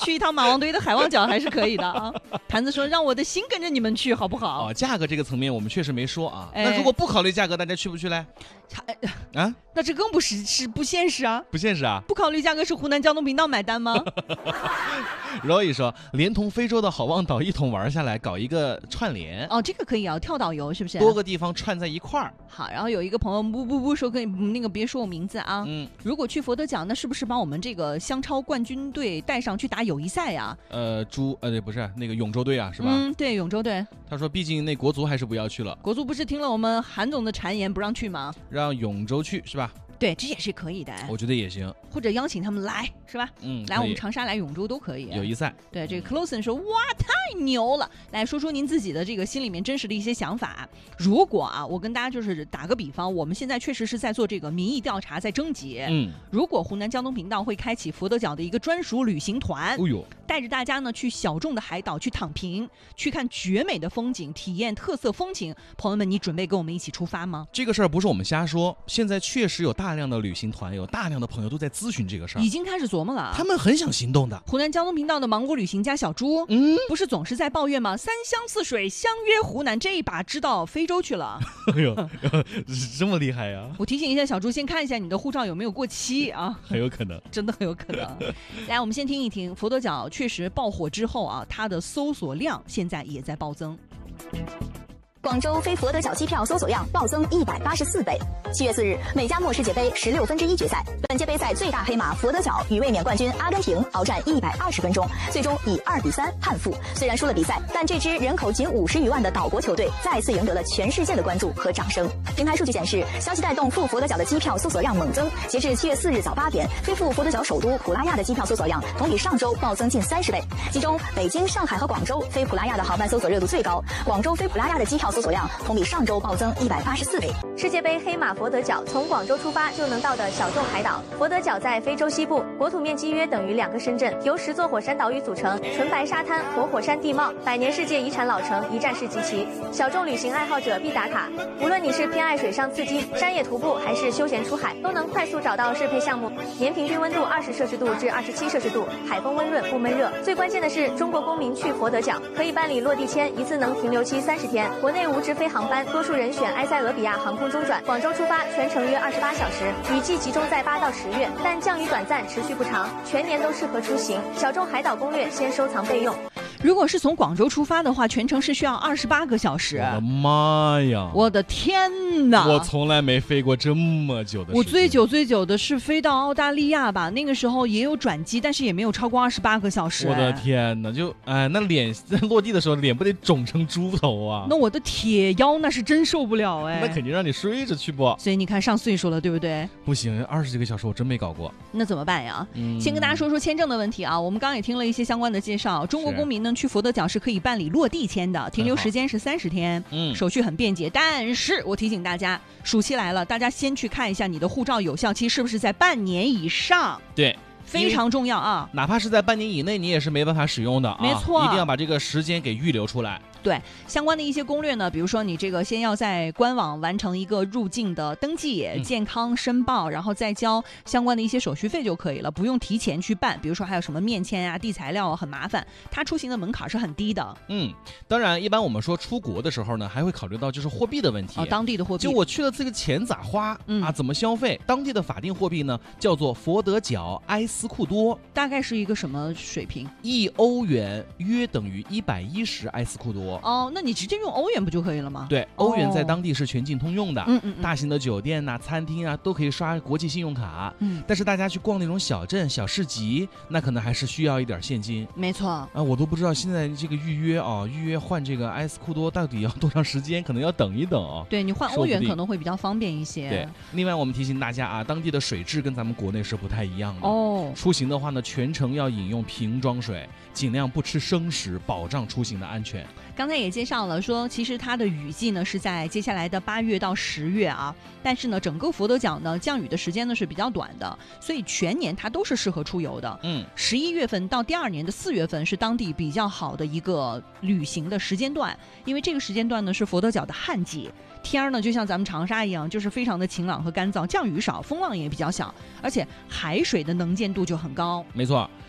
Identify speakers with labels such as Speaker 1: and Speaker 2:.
Speaker 1: 去一趟马王堆的海望角还是可以的啊。坛子说让我的心跟着你们去好不好？
Speaker 2: 价格这个层面我们确实没说啊。那如果不考虑价格，大家去不去嘞？啊，
Speaker 1: 那这更不是不现实啊！
Speaker 2: 不现实啊！
Speaker 1: 不考虑价格是湖南交通频道买单吗
Speaker 2: ？Roy 说，连同非洲的好望岛一同玩下来，搞一个串联。
Speaker 1: 哦，这个可以啊，跳岛游是不是？
Speaker 2: 多个地方串在一块儿。
Speaker 1: 好，然后有一个朋友不说，可以那个别说我名字啊。如果去佛得角，那是不是把我们这个湘超冠军队带上去打友谊赛呀？
Speaker 2: 不是那个永州队啊，是吧？
Speaker 1: 对，永州队。
Speaker 2: 他说，毕竟那国足还是不要去了。
Speaker 1: 国足不是听了我们韩总的谗言不让去吗？
Speaker 2: 让永州去是吧？
Speaker 1: 对，这也是可以的。
Speaker 2: 我觉得也行，
Speaker 1: 或者邀请他们来，是吧？来我们长沙，来永州都可以。
Speaker 2: 友谊赛。
Speaker 1: 对，这个 Closen 说，哇，太牛了！来说说您自己的这个心里面真实的一些想法。如果啊，我跟大家就是打个比方，我们现在确实是在做这个民意调查，在征集。如果湖南交通频道会开启佛得角的一个专属旅行团，带着大家呢去小众的海岛去躺平，去看绝美的风景，体验特色风情。朋友们，你准备跟我们一起出发吗？
Speaker 2: 这个事儿不是我们瞎说，现在确实有大量的旅行团，有大量的朋友都在咨询这个事儿，
Speaker 1: 已经开始琢磨了。
Speaker 2: 他们很想行动的。
Speaker 1: 湖南交通频道的芒果旅行家小朱，不是总是在抱怨吗？三湘四水相约湖南，这一把知道非洲去了。
Speaker 2: 哎呦，这么厉害呀！
Speaker 1: 我提醒一下小朱，先看一下你的护照有没有过期啊，
Speaker 2: 很有可能，
Speaker 1: 真的很有可能。来，我们先听一听佛得角确实爆火之后啊，它的搜索量现在也在暴增。
Speaker 3: 广州飞佛得角机票搜索量暴增184倍。7月4日，美加墨世界杯1/16决赛，本届杯赛最大黑马佛得角与卫冕冠军阿根廷鏖战120分钟，最终以2-3憾负。虽然输了比赛，但这支人口仅50余万的岛国球队再次赢得了全世界的关注和掌声。平台数据显示，消息带动赴佛得角的机票搜索量猛增。截至7月4日早8点，飞赴佛得角首都普拉亚的机票搜索量同比上周暴增近30倍，其中北京、上海和广州飞普拉亚的航班搜索热度最高，广州飞普拉亚的机票搜索量同比上周暴增184倍。
Speaker 4: 世界杯黑马佛得角从广州出发就能到的小众海岛。佛得角在非洲西部，国土面积约等于2个深圳，由10座火山岛屿组成，纯白沙滩、活火山地貌，百年世界遗产老城，一站式集齐，小众旅行爱好者必打卡。无论你是偏爱水上刺激、山野徒步，还是休闲出海，都能快速找到适配项目。年平均温度20摄氏度至27摄氏度，海风温润不闷热。最关键的是，中国公民去佛得角可以办理落地签，一次能停留期30天，国内无直飞航班，多数人选埃塞俄比亚航空中转，广州出发，全程约28小时，雨季集中在8到10月，但降雨短暂，持续不长，全年都适合出行。小众海岛攻略先收藏备用。
Speaker 1: 如果是从广州出发的话，全程是需要28个小时。
Speaker 2: 我的妈呀！
Speaker 1: 我的天哪！
Speaker 2: 我从来没飞过这么久的时间。
Speaker 1: 我最久的是飞到澳大利亚吧，那个时候也有转机，但是也没有超过28个小时。
Speaker 2: 我的天哪！那脸在落地的时候，脸不得肿成猪头啊？
Speaker 1: 那我的铁腰那是真受不了
Speaker 2: 那肯定让你睡着去不？
Speaker 1: 所以你看上岁数了，对不对？
Speaker 2: 不行，20几个小时我真没搞过。
Speaker 1: 那怎么办呀？先跟大家说说签证的问题啊。我们刚刚也听了一些相关的介绍，中国公民呢去佛得角是可以办理落地签的，停留时间是30天，手续很便捷。但是我提醒大家，暑期来了，大家先去看一下你的护照有效期是不是在半年以上。
Speaker 2: 对。
Speaker 1: 非常重要啊！
Speaker 2: 哪怕是在半年以内，你也是没办法使用的啊！
Speaker 1: 没错，
Speaker 2: 一定要把这个时间给预留出来。
Speaker 1: 对，相关的一些攻略呢，比如说你这个先要在官网完成一个入境的登记、健康申报，然后再交相关的一些手续费就可以了，不用提前去办。比如说还有什么面签啊、递材料啊，很麻烦。它出行的门槛是很低的。
Speaker 2: 当然，一般我们说出国的时候呢，还会考虑到就是货币的问题。
Speaker 1: 当地的货币。
Speaker 2: 就我去了这个钱咋花怎么消费？当地的法定货币呢叫做佛得角埃斯库多。
Speaker 1: 大概是一个什么水平
Speaker 2: ？1欧元约等于110埃斯库多。
Speaker 1: 那你直接用欧元不就可以了吗？
Speaker 2: 对，欧元在当地是全境通用的。大型的酒店餐厅都可以刷国际信用卡。但是大家去逛那种小镇、小市集，那可能还是需要一点现金。
Speaker 1: 没错。
Speaker 2: 我都不知道现在这个预约换这个埃斯库多到底要多长时间，可能要等一等哦。
Speaker 1: 对，你换欧元可能会比较方便一些。
Speaker 2: 对，另外我们提醒大家当地的水质跟咱们国内是不太一样的。出行的话呢，全程要饮用瓶装水，尽量不吃生食，保障出行的安全。
Speaker 1: 刚才也介绍了说，其实它的雨季呢是在接下来的8月到10月啊，但是呢，整个佛得角呢降雨的时间呢是比较短的，所以全年它都是适合出游的。11月份到第2年的4月份是当地比较好的一个旅行的时间段，因为这个时间段呢是佛得角的旱季，天呢就像咱们长沙一样，就是非常的晴朗和干燥，降雨少，风浪也比较小，而且海水的能见度就很高。
Speaker 2: 没错。